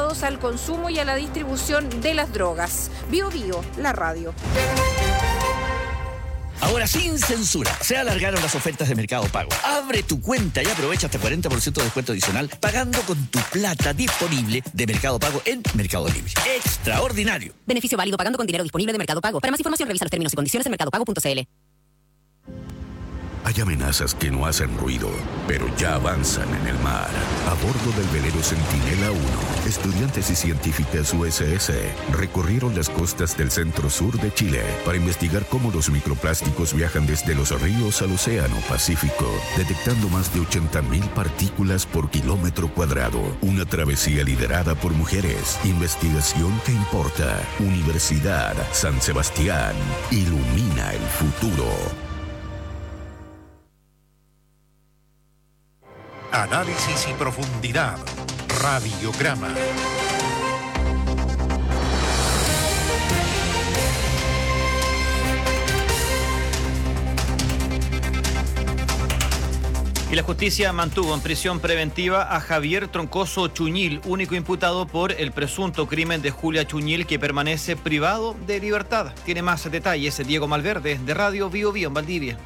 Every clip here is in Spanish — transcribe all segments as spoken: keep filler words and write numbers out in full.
vinculados al consumo y a la distribución de las drogas. Bio Bio, la radio. Ahora sin censura, se alargaron las ofertas de Mercado Pago. Abre tu cuenta y aprovecha hasta cuarenta por ciento de descuento adicional pagando con tu plata disponible de Mercado Pago en Mercado Libre. ¡Extraordinario! Beneficio válido pagando con dinero disponible de Mercado Pago. Para más información revisa los términos y condiciones en mercado pago punto c l. Hay amenazas que no hacen ruido, pero ya avanzan en el mar. A bordo del velero Centinela uno, estudiantes y científicas U S S recorrieron las costas del centro-sur de Chile para investigar cómo los microplásticos viajan desde los ríos al Océano Pacífico, detectando más de ochenta mil partículas por kilómetro cuadrado. Una travesía liderada por mujeres. Investigación que importa. Universidad San Sebastián. Ilumina el futuro. Análisis y profundidad. Radiograma. Y la justicia mantuvo en prisión preventiva a Javier Troncoso Chuñil, único imputado por el presunto crimen de Julia Chuñil, que permanece privado de libertad. Tiene más detalles Diego Malverde, de Radio Bio Bio en Valdivia.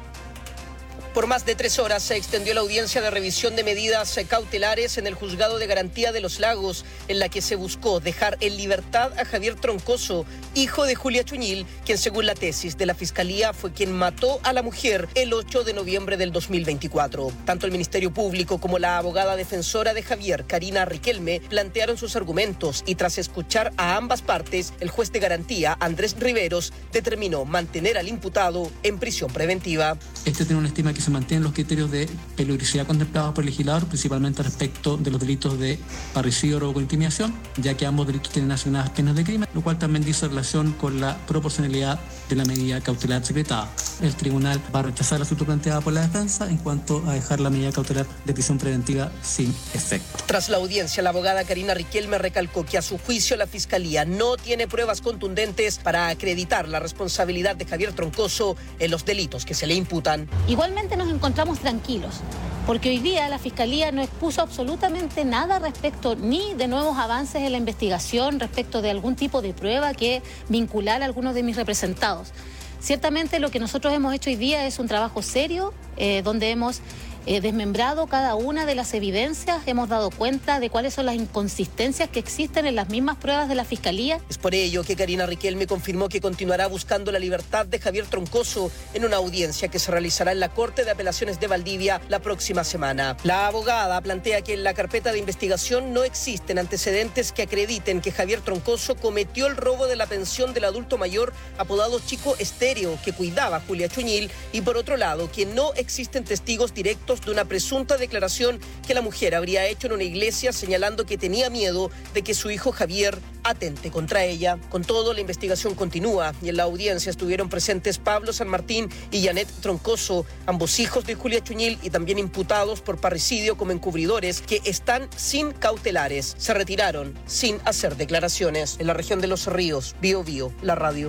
Por más de tres horas se extendió la audiencia de revisión de medidas cautelares en el Juzgado de Garantía de Los Lagos, en la que se buscó dejar en libertad a Javier Troncoso, hijo de Julia Chuñil, quien según la tesis de la Fiscalía fue quien mató a la mujer el ocho de noviembre del dos mil veinticuatro. Tanto el Ministerio Público como la abogada defensora de Javier, Karina Riquelme, plantearon sus argumentos y tras escuchar a ambas partes, el juez de garantía, Andrés Riveros, determinó mantener al imputado en prisión preventiva. Este tiene una estima que se mantienen los criterios de peligrosidad contemplados por el legislador, principalmente respecto de los delitos de parricidio, robo con intimidación, ya que ambos delitos tienen asignadas penas de crimen, lo cual también dice relación con la proporcionalidad de la medida cautelar secretada. El tribunal va a rechazar la asunto planteada por la defensa en cuanto a dejar la medida cautelar de prisión preventiva sin efecto. Tras la audiencia, la abogada Karina Riquelme recalcó que a su juicio la Fiscalía no tiene pruebas contundentes para acreditar la responsabilidad de Javier Troncoso en los delitos que se le imputan. Igualmente nos encontramos tranquilos, porque hoy día la Fiscalía no expuso absolutamente nada respecto ni de nuevos avances en la investigación, respecto de algún tipo de prueba que vinculara a algunos de mis representados. Ciertamente lo que nosotros hemos hecho hoy día es un trabajo serio, eh, donde hemos eh, desmembrado cada una de las evidencias, hemos dado cuenta de cuáles son las inconsistencias que existen en las mismas pruebas de la Fiscalía. Es por ello que Karina Riquelme confirmó que continuará buscando la libertad de Javier Troncoso en una audiencia que se realizará en la Corte de Apelaciones de Valdivia la próxima semana. La abogada plantea que en la carpeta de investigación no existen antecedentes que acrediten que Javier Troncoso cometió el robo de la pensión del adulto mayor apodado Chico Estéreo, que cuidaba a Julia Chuñil, y por otro lado, que no existen testigos directos de una presunta declaración que la mujer habría hecho en una iglesia señalando que tenía miedo de que su hijo Javier atente contra ella. Con todo, la investigación continúa y en la audiencia estuvieron presentes Pablo San Martín y Janet Troncoso, ambos hijos de Julia Chuñil y también imputados por parricidio como encubridores, que están sin cautelares. Se retiraron sin hacer declaraciones. En la región de Los Ríos, Bio Bio, la radio.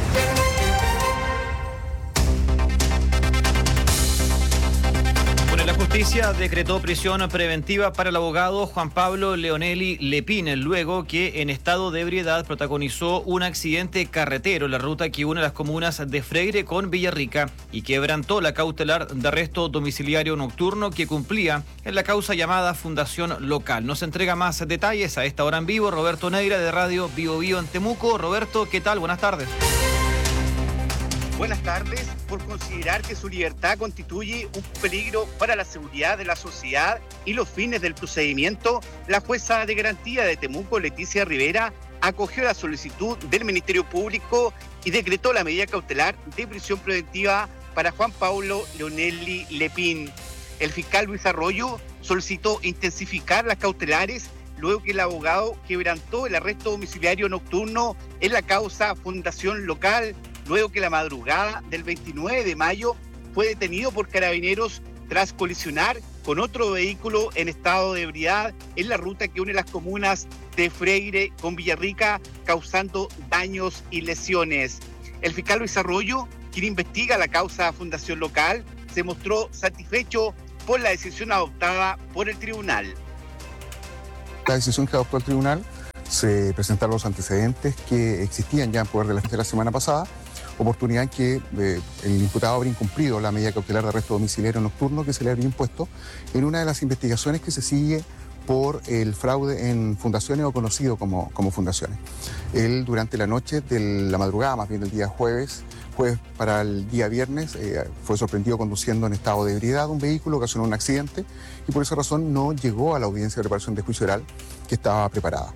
La justicia decretó prisión preventiva para el abogado Juan Pablo Leonelli Lepín, luego que en estado de ebriedad protagonizó un accidente carretero en la ruta que une las comunas de Freire con Villarrica y quebrantó la cautelar de arresto domiciliario nocturno que cumplía en la causa llamada Fundación Local. Nos entrega más detalles a esta hora en vivo Roberto Neira de Radio Bio Bio en Temuco. Roberto, ¿qué tal? Buenas tardes. Buenas tardes. Por considerar que su libertad constituye un peligro para la seguridad de la sociedad y los fines del procedimiento, la jueza de garantía de Temuco, Leticia Rivera, acogió la solicitud del Ministerio Público y decretó la medida cautelar de prisión preventiva para Juan Pablo Leonelli Lepín. El fiscal Luis Arroyo solicitó intensificar las cautelares luego que el abogado quebrantó el arresto domiciliario nocturno en la causa Fundación Local, luego que la madrugada del veintinueve de mayo fue detenido por carabineros tras colisionar con otro vehículo en estado de ebriedad en la ruta que une las comunas de Freire con Villarrica, causando daños y lesiones. El fiscal Luis Arroyo, quien investiga la causa Fundación Local, se mostró satisfecho por la decisión adoptada por el tribunal. La decisión que adoptó el tribunal se presentaron los antecedentes que existían ya en poder de la, de la semana pasada, oportunidad en que eh, el imputado habría incumplido la medida cautelar de arresto domiciliario nocturno que se le habría impuesto en una de las investigaciones que se sigue por el fraude en fundaciones o conocido como, como fundaciones. Él durante la noche de la madrugada, más bien el día jueves, jueves para el día viernes, eh, fue sorprendido conduciendo en estado de ebriedad un vehículo, ocasionó un accidente y por esa razón no llegó a la audiencia de preparación de juicio oral que estaba preparada.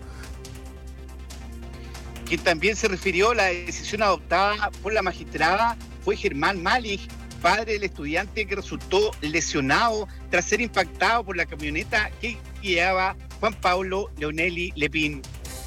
Quien también se refirió a la decisión adoptada por la magistrada fue Germán Malich, padre del estudiante que resultó lesionado tras ser impactado por la camioneta que guiaba Juan Pablo Leonelli Lepín.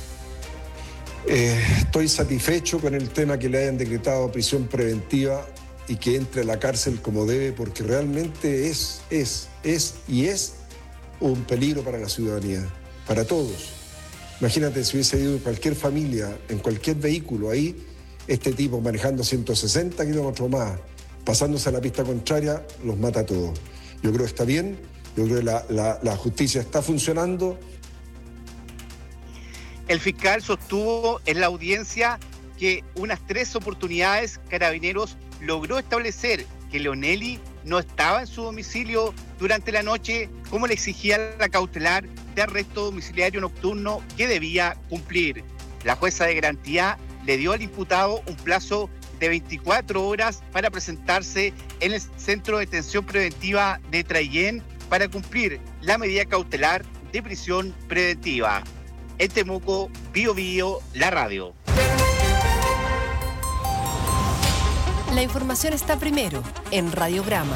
Eh, estoy satisfecho con el tema que le hayan decretado prisión preventiva y que entre a la cárcel como debe, porque realmente es, es, es y es un peligro para la ciudadanía, para todos. Imagínate si hubiese ido cualquier familia, en cualquier vehículo, ahí este tipo manejando ciento sesenta kilómetros más, pasándose a la pista contraria, los mata a todos. Yo creo que está bien, yo creo que la, la, la justicia está funcionando. El fiscal sostuvo en la audiencia que unas tres oportunidades Carabineros logró establecer que Leonelli no estaba en su domicilio durante la noche, como le exigía la cautelar de arresto domiciliario nocturno que debía cumplir. La jueza de garantía le dio al imputado un plazo de veinticuatro horas para presentarse en el Centro de Detención Preventiva de Traillén para cumplir la medida cautelar de prisión preventiva. En Temuco, Bío Bío, la radio. La información está primero en Radiograma.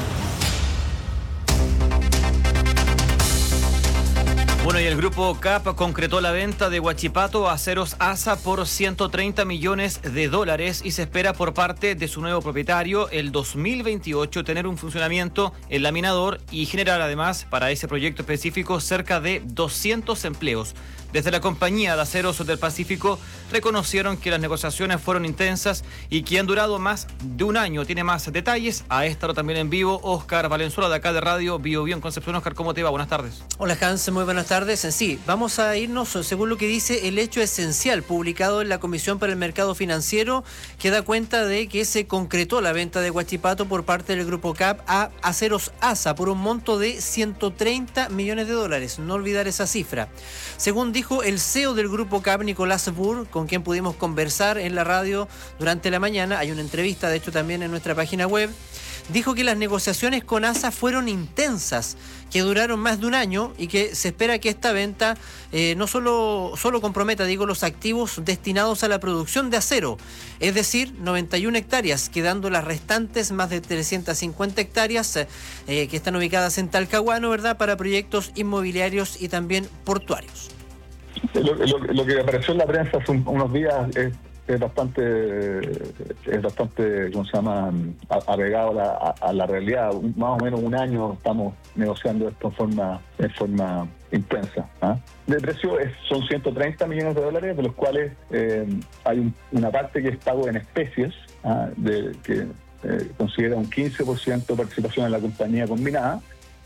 Bueno, y el grupo C A P concretó la venta de Huachipato a Aceros ASA por ciento treinta millones de dólares y se espera por parte de su nuevo propietario el dos mil veintiocho tener un funcionamiento el laminador y generar además para ese proyecto específico cerca de doscientos empleos. Desde la compañía de Aceros del Pacífico reconocieron que las negociaciones fueron intensas y que han durado más de un año. Tiene más detalles. A esta hora también en vivo, Oscar Valenzuela de acá de Radio Bío Bío en Concepción. Oscar, ¿cómo te va? Buenas tardes. Hola Hans, muy buenas tardes. Sí, vamos a irnos según lo que dice el hecho esencial publicado en la Comisión para el Mercado Financiero, que da cuenta de que se concretó la venta de Huachipato por parte del Grupo C A P a Aceros ASA por un monto de ciento treinta millones de dólares. No olvidar esa cifra. Según dijo el C E O del Grupo C A P, Nicolás Burr, con quien pudimos conversar en la radio durante la mañana, hay una entrevista de hecho también en nuestra página web, dijo que las negociaciones con ASA fueron intensas, que duraron más de un año y que se espera que esta venta eh, no solo, solo comprometa, digo, los activos destinados a la producción de acero, es decir, noventa y una hectáreas, quedando las restantes más de trescientas cincuenta hectáreas eh, que están ubicadas en Talcahuano, ¿verdad?, para proyectos inmobiliarios y también portuarios. Lo, lo, lo que apareció en la prensa hace un, unos días es, es bastante, es bastante, ¿cómo se llama?, apegado a la, a, a la realidad. Más o menos un año estamos negociando esto en forma, en forma intensa. ¿eh? De precio es, son ciento treinta millones de dólares, de los cuales eh, hay un, una parte que es pago en especies, ¿eh? de, que eh, considera un quince por ciento de participación en la compañía combinada.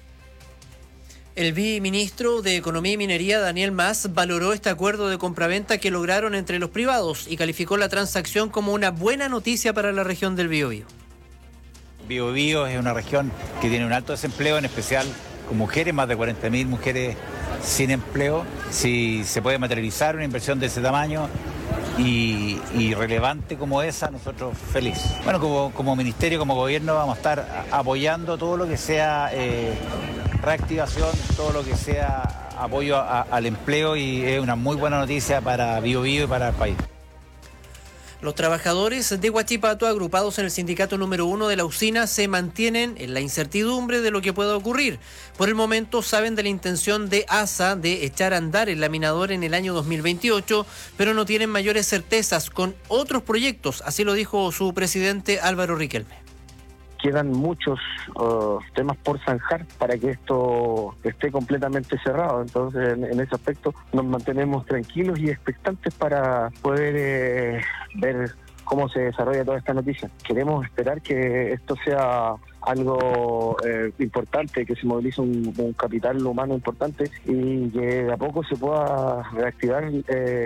El viceministro de Economía y Minería, Daniel Mas, valoró este acuerdo de compraventa que lograron entre los privados y calificó la transacción como una buena noticia para la región del Biobío. Biobío es una región que tiene un alto desempleo, en especial con mujeres, más de cuarenta mil mujeres sin empleo. Si se puede materializar una inversión de ese tamaño y, y relevante como esa, nosotros felices. Bueno, como, como ministerio, como gobierno, vamos a estar apoyando todo lo que sea Eh, reactivación, todo lo que sea apoyo a, al empleo, y es una muy buena noticia para Biobío y para el país. Los trabajadores de Huachipato, agrupados en el sindicato número uno de la usina, se mantienen en la incertidumbre de lo que pueda ocurrir. Por el momento saben de la intención de ASA de echar a andar el laminador en el año dos mil veintiocho, pero no tienen mayores certezas con otros proyectos, así lo dijo su presidente Álvaro Riquelme. Quedan muchos uh, temas por zanjar para que esto esté completamente cerrado. Entonces, en, en ese aspecto nos mantenemos tranquilos y expectantes para poder eh, ver cómo se desarrolla toda esta noticia. Queremos esperar que esto sea algo eh, importante, que se movilice un, un capital humano importante y que de a poco se pueda reactivar eh,